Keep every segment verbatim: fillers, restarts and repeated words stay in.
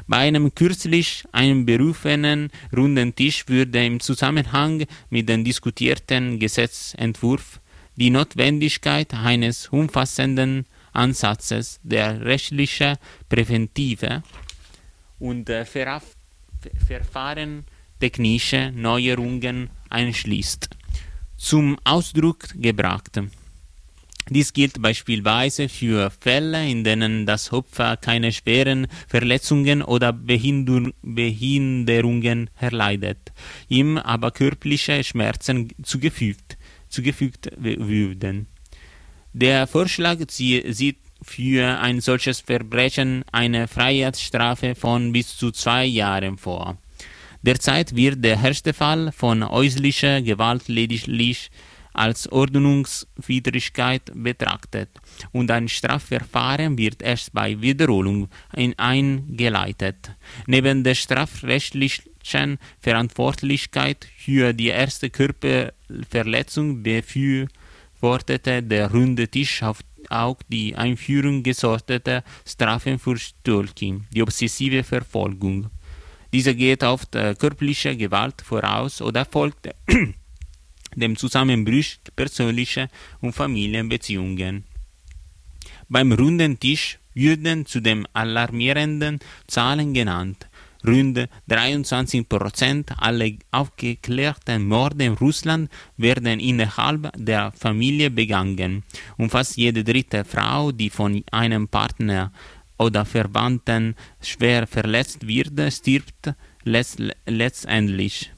Bei einem kürzlich einberufenen runden Tisch würde im Zusammenhang mit dem diskutierten Gesetzentwurf die Notwendigkeit eines umfassenden Ansatzes der rechtlichen Präventive und äh, Veraf verfahrentechnische Neuerungen einschließt, zum Ausdruck gebracht. Dies gilt beispielsweise für Fälle, in denen das Opfer keine schweren Verletzungen oder Behindur Behinderungen erleidet, ihm aber körperliche Schmerzen zugefügt, zugefügt würden. Der Vorschlag sieht für ein solches Verbrechen eine Freiheitsstrafe von bis zu zwei Jahren vor. Derzeit wird der erste Fall von häuslicher Gewalt lediglich als Ordnungswidrigkeit betrachtet und ein Strafverfahren wird erst bei Wiederholung eingeleitet. Neben der strafrechtlichen Verantwortlichkeit für die erste Körperverletzung befürwortete der Runde Tisch auch die Einführung gesorteter Strafen für Stalking, die obsessive Verfolgung. Diese geht oft äh, körperliche Gewalt voraus oder folgt dem Zusammenbruch persönlicher und Familienbeziehungen. Beim runden Tisch würden zudem alarmierenden Zahlen genannt. Rund dreiundzwanzig Prozent aller aufgeklärten Morde in Russland werden innerhalb der Familie begangen und fast jede dritte Frau, die von einem Partner oder Verwandten schwer verletzt wird, stirbt letztendlich.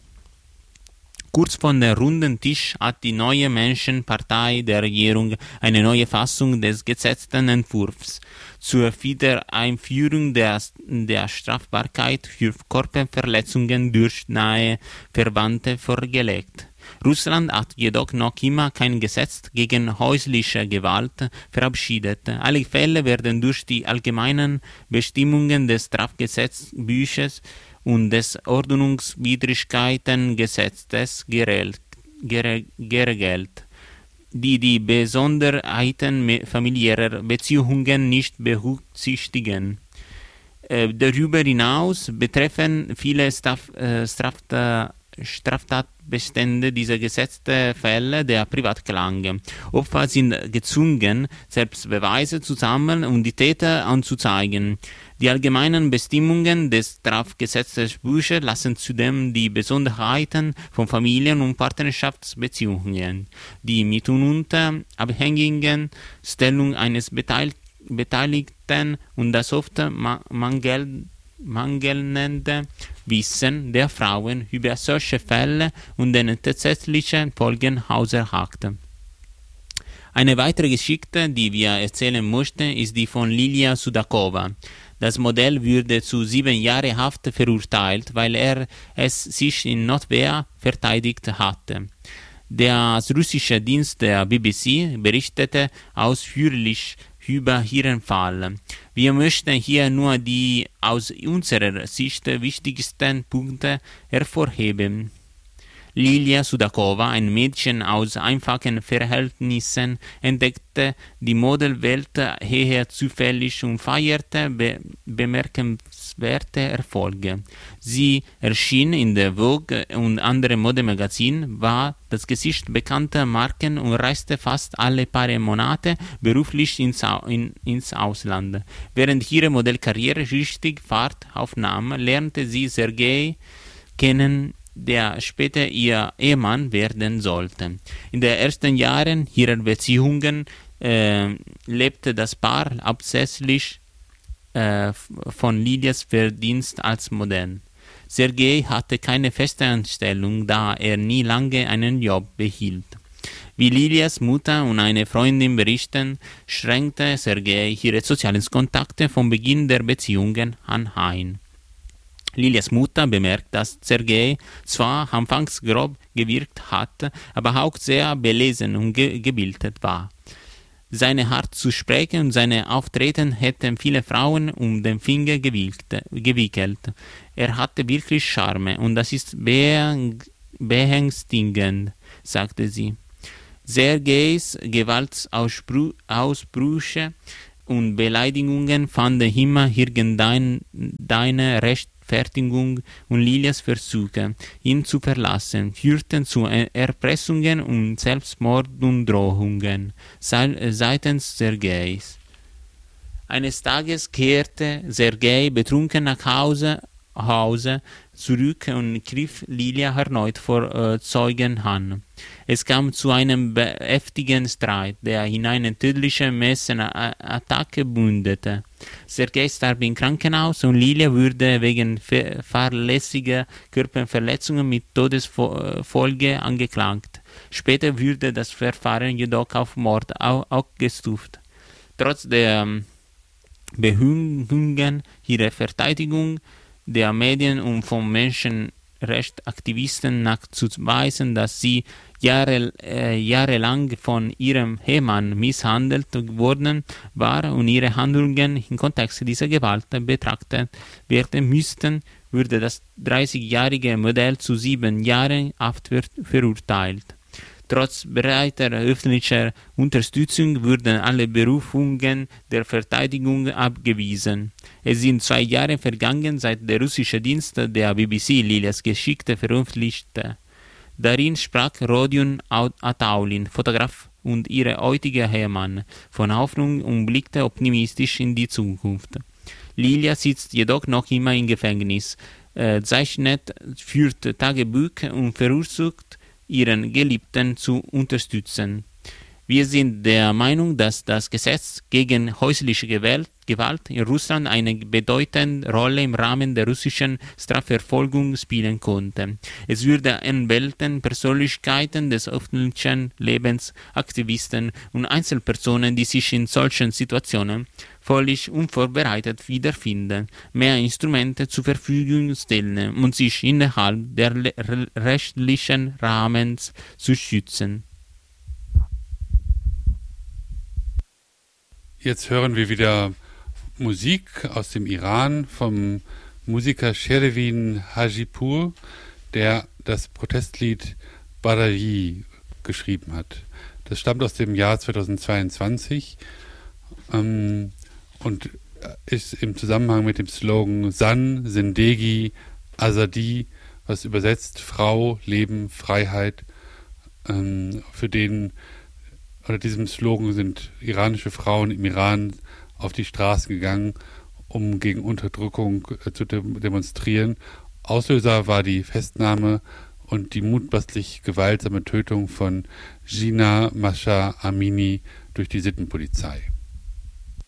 Kurz vor dem runden Tisch hat die neue Menschenpartei der Regierung eine neue Fassung des Gesetzentwurfs zur Wiedereinführung der, der Strafbarkeit für Körperverletzungen durch nahe Verwandte vorgelegt. Russland hat jedoch noch immer kein Gesetz gegen häusliche Gewalt verabschiedet. Alle Fälle werden durch die allgemeinen Bestimmungen des Strafgesetzbuches und des Ordnungswidrigkeitengesetzes geregelt, die die Besonderheiten familiärer Beziehungen nicht berücksichtigen. Äh, darüber hinaus betreffen viele Straf, äh, Strafta, Straftatbestände dieser Gesetzfälle der Privatklang. Opfer sind gezwungen, selbst Beweise zu sammeln und die Täter anzuzeigen. Die allgemeinen Bestimmungen des Strafgesetzbuches lassen zudem die Besonderheiten von Familien- und Partnerschaftsbeziehungen, die mitunter abhängigen Stellung eines Beteil Beteiligten und das oft mangel mangelnde Wissen der Frauen über solche Fälle und den tatsächlichen Folgen außer Acht. Eine weitere Geschichte, die wir erzählen möchten, ist die von Lilia Sudakova. Das Modell wurde zu sieben Jahren Haft verurteilt, weil er es sich in Notwehr verteidigt hatte. Der russische Dienst der B B C berichtete ausführlich über ihren Fall. Wir möchten hier nur die aus unserer Sicht wichtigsten Punkte hervorheben. Lilia Sudakova, ein Mädchen aus einfachen Verhältnissen, entdeckte die Modelwelt eher zufällig und feierte be bemerkenswerte Erfolge. Sie erschien in der Vogue und anderen Modemagazinen, war das Gesicht bekannter Marken und reiste fast alle paar Monate beruflich ins, Au in, ins Ausland. Während ihre Modellkarriere richtig Fahrt aufnahm, lernte sie Sergei kennen, der später ihr Ehemann werden sollte. In den ersten Jahren ihrer Beziehungen äh, lebte das Paar hauptsächlich äh, von Lilias Verdienst als Modell. Sergei hatte keine feste Anstellung, da er nie lange einen Job behielt. Wie Lilias Mutter und eine Freundin berichten, schränkte Sergei ihre sozialen Kontakte vom Beginn der Beziehungen an ein. Lilias Mutter bemerkt, dass Sergei zwar anfangs grob gewirkt hatte, aber auch sehr belesen und ge gebildet war. Seine Art zu sprechen und seine Auftreten hätten viele Frauen um den Finger gewickelt. Er hatte wirklich Charme und das ist beängstigend, sagte sie. Sergeis Gewaltausbrüche und Beleidigungen fanden immer irgendeine Rechtfertigung und Lilias Versuche, ihn zu verlassen, führten zu Erpressungen und Selbstmorddrohungen seitens Sergejs. Eines Tages kehrte Sergej betrunken nach Hause, Hause zurück und griff Lilia erneut vor äh, Zeugen an. Es kam zu einem heftigen Streit, der in eine tödliche Messenattacke mündete. Sergej starb im Krankenhaus und Lilia wurde wegen fahrlässiger Körperverletzungen mit Todesfolge angeklagt. Später wurde das Verfahren jedoch auf Mord aufgestuft. Trotz der ähm, Bemühungen ihrer Verteidigung, der Medien und von Menschenrechtsaktivisten nachzuweisen, dass sie Jahre, äh, jahrelang von ihrem Ehemann misshandelt worden war und ihre Handlungen im Kontext dieser Gewalt betrachtet werden müssten, wurde das dreißigjährige Modell zu sieben Jahren Haft verurteilt. Trotz breiter öffentlicher Unterstützung wurden alle Berufungen der Verteidigung abgewiesen. Es sind zwei Jahre vergangen, seit der russische Dienst der B B C Lilias Geschichte veröffentlichte. Darin sprach Rodion Ataulin, Fotograf und ihr heutiger Ehemann, von Hoffnung und blickte optimistisch in die Zukunft. Lilia sitzt jedoch noch immer im Gefängnis, äh, zeichnet, führt Tagebücher und versucht, ihren Geliebten zu unterstützen. Wir sind der Meinung, dass das Gesetz gegen häusliche Gewalt in Russland eine bedeutende Rolle im Rahmen der russischen Strafverfolgung spielen konnte. Es würde Anwälten, Persönlichkeiten des öffentlichen Lebens, Aktivisten und Einzelpersonen, die sich in solchen Situationen völlig unvorbereitet wiederfinden, mehr Instrumente zur Verfügung stellen und sich innerhalb der rechtlichen Rahmens zu schützen. Jetzt hören wir wieder Musik aus dem Iran vom Musiker Sherevin Hajipur, der das Protestlied Badawi geschrieben hat. Das stammt aus dem Jahr zweitausendzweiundzwanzig ähm, und ist im Zusammenhang mit dem Slogan Zan, Zindegi, Azadi, was übersetzt Frau, Leben, Freiheit, ähm, für den Unter diesem Slogan sind iranische Frauen im Iran auf die Straßen gegangen, um gegen Unterdrückung äh, zu de- demonstrieren. Auslöser war die Festnahme und die mutmaßlich gewaltsame Tötung von Jina Mahsa Amini durch die Sittenpolizei.